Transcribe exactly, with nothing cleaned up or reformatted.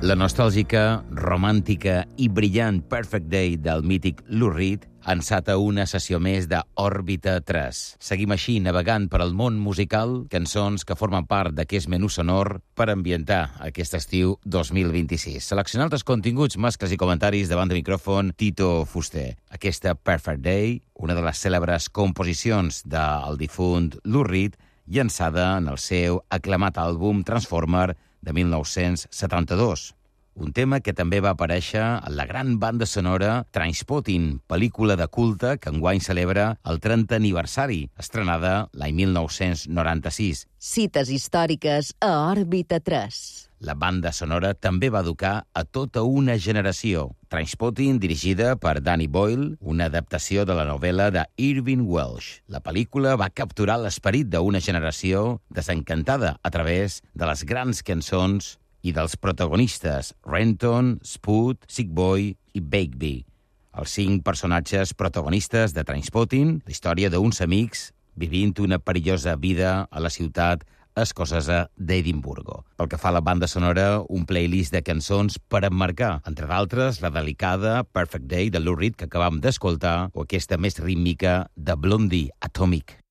La nostàlgica, romàntica i brillant Perfect Day del mític Lou Reed ha enceta una sessió més d'Òrbita tres. Seguim així navegant per al món musical, cançons que formen part d'aquest menú sonor per ambientar aquest estiu dos mil vint-i-sis. Seleccionant els continguts, mescles i comentaris davant de micròfon Tito Fuster. Aquesta Perfect Day, una de les cèlebres composicions del difunt Lou Reed, llançada en el seu aclamat àlbum Transformer de mil nou-cents setanta-dos. Un tema que també va aparèixer en la gran banda sonora Trainspotting, pel·lícula de culte que enguany celebra el trentè aniversari, estrenada l'any mil nou-cents noranta-sis. Cites històriques a Òrbita tres. La banda sonora també va educar a tota una generació. Trainspotting, dirigida per Danny Boyle, una adaptació de la novel·la de Irving Welsh. La pel·lícula va capturar l'esperit d'una generació desencantada a través de les grans cançons i dels protagonistes Renton, Spud, Sick Boy i Begbie. Els cinc personatges protagonistes de Trainspotting, la història d'uns amics vivint una perillosa vida a la ciutat escocesa d'Edimburgo. Pel que fa a la banda sonora, un playlist de cançons per emmarcar, entre d'altres, la delicada Perfect Day de Lou Reed que acabam d'escoltar o aquesta més rítmica de Blondie, Atomic.